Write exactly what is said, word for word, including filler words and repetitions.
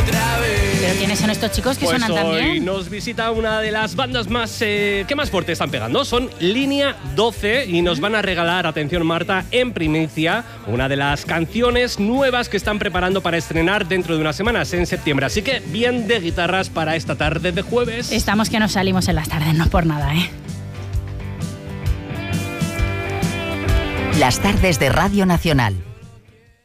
otra vez. ¿Pero quiénes son estos chicos que Pues suenan tan hoy bien? nos visita una de las bandas más eh, que más fuerte están pegando. Son Línea doce y nos van a regalar, atención Marta, en primicia, una de las canciones nuevas que están preparando para estrenar dentro de unas semanas, en septiembre. Así que bien de guitarras para esta tarde de jueves. Estamos que nos salimos en las tardes, no por nada, ¿eh? Las tardes de Radio Nacional.